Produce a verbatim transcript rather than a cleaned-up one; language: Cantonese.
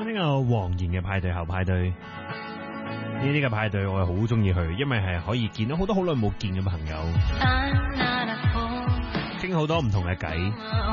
呢個黃妍嘅派對後派對，呢啲嘅派對我係好中意去，因為係可以見到好多好耐冇見嘅朋友，傾好多唔同嘅偈。